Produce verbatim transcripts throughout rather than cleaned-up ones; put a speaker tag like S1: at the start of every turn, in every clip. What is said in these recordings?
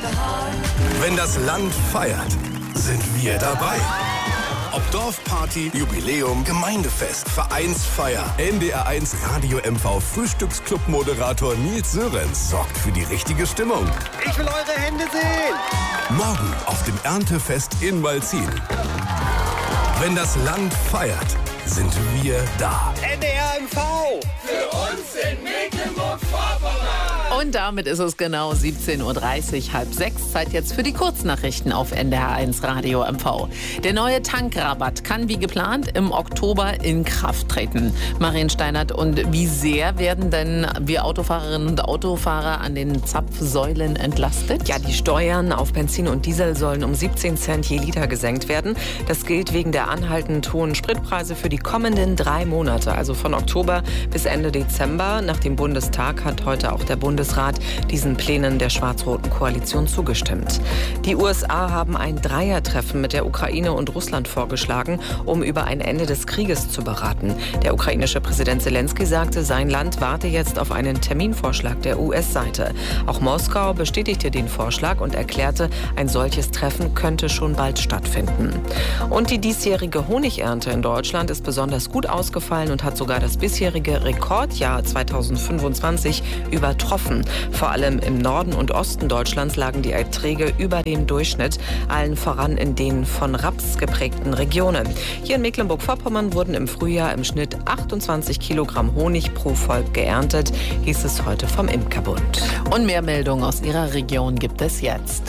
S1: Wenn das Land feiert, sind wir dabei. Ob Dorfparty, Jubiläum, Gemeindefest, Vereinsfeier, N D R eins Radio M V Frühstücksclub-Moderator Nils Sörensen sorgt für die richtige Stimmung.
S2: Ich will eure Hände sehen!
S1: Morgen auf dem Erntefest in Malzin. Wenn das Land feiert, sind wir da.
S2: N D R M V!
S3: Für uns in Mecklenburg-Vorpommern!
S4: Und damit ist es genau siebzehn Uhr dreißig, halb sechs. Zeit jetzt für die Kurznachrichten auf N D R eins Radio M V. Der neue Tankrabatt kann wie geplant im Oktober in Kraft treten. Marien Steinert, und wie sehr werden denn wir Autofahrerinnen und Autofahrer an den Zapfsäulen entlastet?
S5: Ja, die Steuern auf Benzin und Diesel sollen um siebzehn Cent je Liter gesenkt werden. Das gilt wegen der anhaltend hohen Spritpreise für die kommenden drei Monate, also von Oktober bis Ende Dezember. Nach dem Bundestag hat heute auch der Bundesrat diesen Plänen der schwarz-roten Koalition zugestimmt. Die U S A haben ein Dreiertreffen mit der Ukraine und Russland vorgeschlagen, um über ein Ende des Krieges zu beraten. Der ukrainische Präsident Zelensky sagte, sein Land warte jetzt auf einen Terminvorschlag der U S-Seite. Auch Moskau bestätigte den Vorschlag und erklärte, ein solches Treffen könnte schon bald stattfinden. Und die diesjährige Honigernte in Deutschland ist besonders gut ausgefallen und hat sogar das bisherige Rekordjahr zweitausendfünfundzwanzig übertroffen. Vor allem im Norden und Osten Deutschlands lagen die Erträge über dem Durchschnitt, allen voran in den von Raps geprägten Regionen. Hier in Mecklenburg-Vorpommern wurden im Frühjahr im Schnitt achtundzwanzig Kilogramm Honig pro Volk geerntet, hieß es heute vom Imkerbund.
S4: Und mehr Meldungen aus Ihrer Region gibt es jetzt.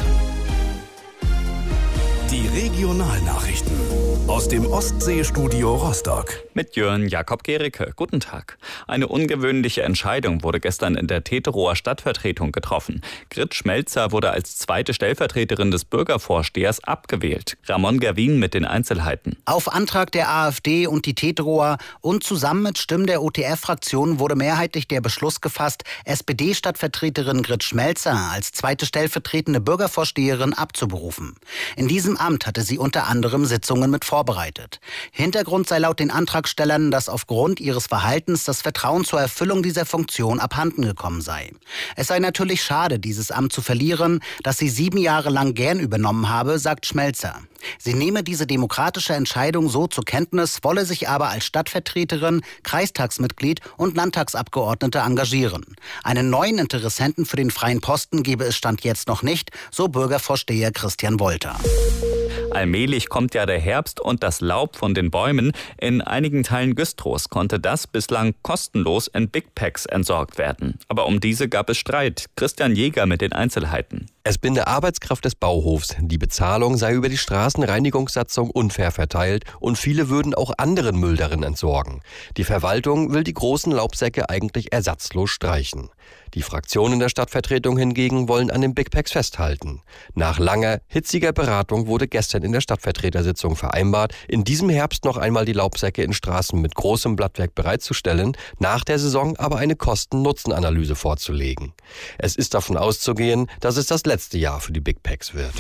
S1: Die Regionalnachrichten aus dem Ostseestudio Rostock.
S6: Mit Jörn Jakob Gericke. Guten Tag. Eine ungewöhnliche Entscheidung wurde gestern in der Teterower Stadtvertretung getroffen. Grit Schmelzer wurde als zweite Stellvertreterin des Bürgervorstehers abgewählt. Ramon Gerwin mit den Einzelheiten.
S7: Auf Antrag der AfD und die Teterower und zusammen mit Stimmen der O T F-Fraktion wurde mehrheitlich der Beschluss gefasst, S P D-Stadtvertreterin Grit Schmelzer als zweite stellvertretende Bürgervorsteherin abzuberufen. In diesem Amt hatte sie unter anderem Sitzungen mit vorbereitet. Hintergrund sei laut den Antragstellern, dass aufgrund ihres Verhaltens das Vertrauen zur Erfüllung dieser Funktion abhanden gekommen sei. Es sei natürlich schade, dieses Amt zu verlieren, das sie sieben Jahre lang gern übernommen habe, sagt Schmelzer. Sie nehme diese demokratische Entscheidung so zur Kenntnis, wolle sich aber als Stadtvertreterin, Kreistagsmitglied und Landtagsabgeordnete engagieren. Einen neuen Interessenten für den freien Posten gebe es Stand jetzt noch nicht, so Bürgervorsteher Christian Wolter.
S6: Allmählich kommt ja der Herbst und das Laub von den Bäumen. In einigen Teilen Güstrows konnte das bislang kostenlos in Big Packs entsorgt werden. Aber um diese gab es Streit. Christian Jäger mit den Einzelheiten.
S8: Es bin der Arbeitskraft des Bauhofs. Die Bezahlung sei über die Straßenreinigungssatzung unfair verteilt und viele würden auch anderen Müll darin entsorgen. Die Verwaltung will die großen Laubsäcke eigentlich ersatzlos streichen. Die Fraktionen der Stadtvertretung hingegen wollen an den Big Packs festhalten. Nach langer, hitziger Beratung wurde gestern in der Stadtvertretersitzung vereinbart, in diesem Herbst noch einmal die Laubsäcke in Straßen mit großem Blattwerk bereitzustellen, nach der Saison aber eine Kosten-Nutzen-Analyse vorzulegen. Es ist davon auszugehen, dass es das letzte Jahr für die Big Packs wird.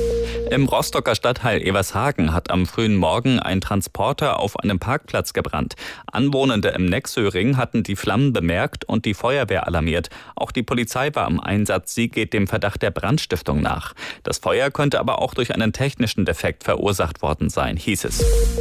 S6: Im Rostocker Stadtteil Evershagen hat am frühen Morgen ein Transporter auf einem Parkplatz gebrannt. Anwohnende im Nexöring hatten die Flammen bemerkt und die Feuerwehr alarmiert. Auch die Polizei war im Einsatz. Sie geht dem Verdacht der Brandstiftung nach. Das Feuer könnte aber auch durch einen technischen Defekt verursacht worden sein, hieß es.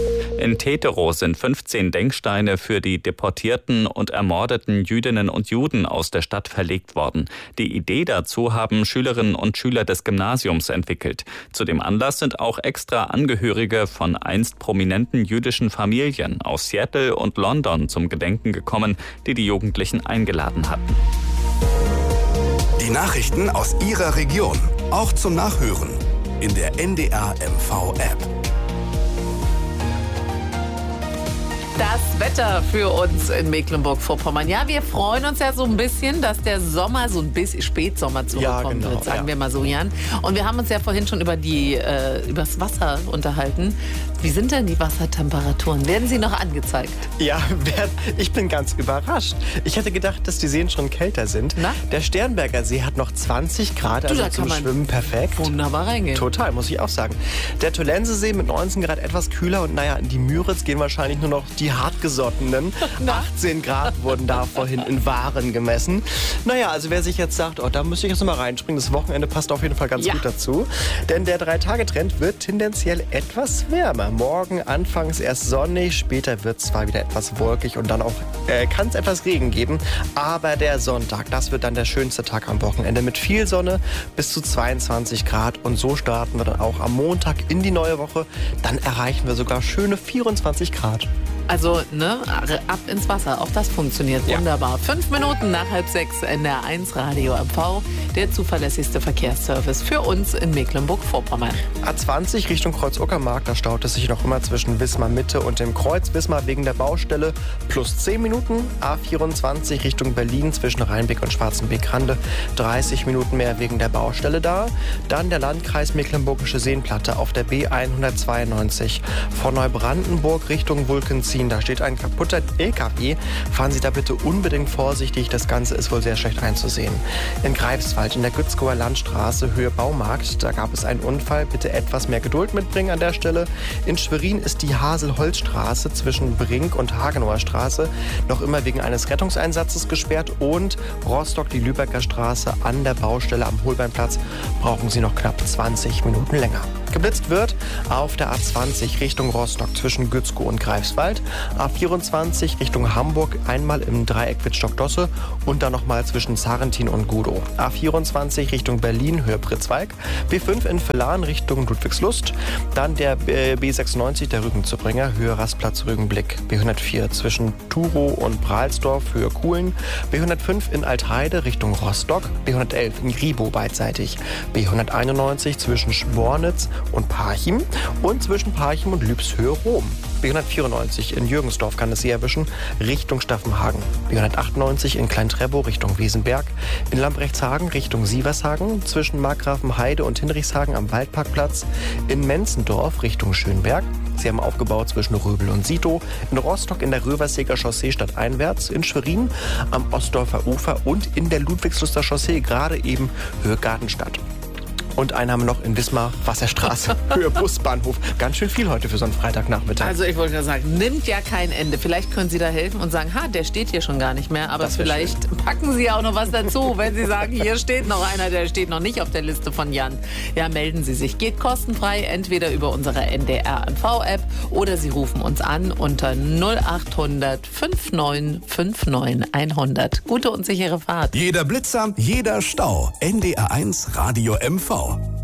S6: In Teterow sind fünfzehn Denksteine für die deportierten und ermordeten Jüdinnen und Juden aus der Stadt verlegt worden. Die Idee dazu haben Schülerinnen und Schüler des Gymnasiums entwickelt. Zu dem Anlass sind auch extra Angehörige von einst prominenten jüdischen Familien aus Seattle und London zum Gedenken gekommen, die die Jugendlichen eingeladen hatten.
S1: Die Nachrichten aus Ihrer Region, auch zum Nachhören in der N D R M V-App.
S4: Das Wetter für uns in Mecklenburg-Vorpommern. Ja, wir freuen uns ja so ein bisschen, dass der Sommer so ein bisschen Spätsommer zurückkommen
S2: ja, genau,
S4: wird, sagen
S2: ja.
S4: wir mal so, Jan. Und wir haben uns ja vorhin schon über die äh, übers Wasser unterhalten. Wie sind denn die Wassertemperaturen? Werden sie noch angezeigt?
S9: Ja, ich bin ganz überrascht. Ich hätte gedacht, dass die Seen schon kälter sind.
S4: Na?
S9: Der Sternberger See hat noch zwanzig Grad, also
S4: du,
S9: zum Schwimmen perfekt.
S4: Wunderbar reingehen.
S9: Total, muss ich auch sagen. Der Tollense-See mit neunzehn Grad etwas kühler und naja, in die Müritz gehen wahrscheinlich nur noch die Hartgesottenen. achtzehn Grad wurden da vorhin in Waren gemessen. Naja, also wer sich jetzt sagt, oh, da müsste ich jetzt mal reinspringen, das Wochenende passt auf jeden Fall ganz
S4: ja.
S9: gut dazu. Denn der Drei-Tage-Trend wird tendenziell etwas wärmer. Morgen anfangs erst sonnig, später wird es zwar wieder etwas wolkig und dann auch äh, kann es etwas Regen geben. Aber der Sonntag, das wird dann der schönste Tag am Wochenende mit viel Sonne bis zu zweiundzwanzig Grad. Und so starten wir dann auch am Montag in die neue Woche. Dann erreichen wir sogar schöne vierundzwanzig Grad.
S4: Also, ne, ab ins Wasser. Auch das funktioniert
S9: ja.
S4: wunderbar. Fünf Minuten nach halb sechs N D R eins Radio M V. Der zuverlässigste Verkehrsservice für uns in Mecklenburg-Vorpommern.
S9: A zwanzig Richtung Kreuz-Uckermark, da staut es sich noch immer zwischen Wismar Mitte und dem Kreuz Wismar wegen der Baustelle. Plus zehn Minuten. A vierundzwanzig Richtung Berlin zwischen Rheinbeck und Schwarzenbeck-Rande. dreißig Minuten mehr wegen der Baustelle da. Dann der Landkreis Mecklenburgische Seenplatte auf der B hundertzweiundneunzig. Von Neubrandenburg Richtung Wulkenzien. Da steht ein kaputter L K W. Fahren Sie da bitte unbedingt vorsichtig. Das Ganze ist wohl sehr schlecht einzusehen. In Greifswald in der Gützkower Landstraße Höhe Baumarkt. Da gab es einen Unfall. Bitte etwas mehr Geduld mitbringen an der Stelle. In Schwerin ist die Haselholzstraße zwischen Brink und Hagenower Straße noch immer wegen eines Rettungseinsatzes gesperrt. Und Rostock, die Lübecker Straße an der Baustelle am Holbeinplatz brauchen Sie noch knapp zwanzig Minuten länger. Geblitzt wird auf der A zwanzig Richtung Rostock zwischen Gützkow und Greifswald. A vierundzwanzig Richtung Hamburg einmal im Dreieck Wittstock-Dosse und dann nochmal zwischen Sarrentin und Gudow. A vierundzwanzig Richtung Berlin, Höhe Pritzwalk. B fünf in Villaren Richtung Ludwigslust. Dann der B sechsundneunzig, der Rügenzubringer, Höhe Rastplatz Rügenblick. B hundertvier zwischen Turow und Prahlsdorf, Höhe Kuhlen. B hundertfünf in Altheide Richtung Rostock. B hundertelf in Gribow beidseitig. B hunderteinundneunzig zwischen Spornitz und Parchim und zwischen Parchim und Lübshöhe Rom. B hundertvierundneunzig in Jürgensdorf kann es Sie erwischen, Richtung Staffenhagen. B hundertachtundneunzig in Kleintreppow Richtung Wesenberg. In Lambrechtshagen Richtung Sievershagen. Zwischen Markgrafenheide und Hinrichshagen am Waldparkplatz. In Menzendorf Richtung Schönberg. Sie haben aufgebaut zwischen Röbel und Sito. In Rostock in der Röverseger Chaussee stadteinwärts. In Schwerin am Ostdorfer Ufer und in der Ludwigsluster Chaussee gerade eben Höhe Gartenstadt. Und einen haben wir noch in Wismar, Wasserstraße, Höhe Busbahnhof. Ganz schön viel heute für so einen Freitagnachmittag.
S4: Also ich wollte gerade sagen, nimmt ja kein Ende. Vielleicht können Sie da helfen und sagen, ha, der steht hier schon gar nicht mehr. Aber vielleicht schön. Packen Sie ja auch noch was dazu, wenn Sie sagen, hier steht noch einer, der steht noch nicht auf der Liste von Jan. Ja, melden Sie sich. Geht kostenfrei, entweder über unsere N D R M V-App oder Sie rufen uns an unter null acht hundert neunundfünfzig neunundfünfzig hundert. Gute und sichere Fahrt.
S1: Jeder Blitzer, jeder Stau. N D R eins Radio M V.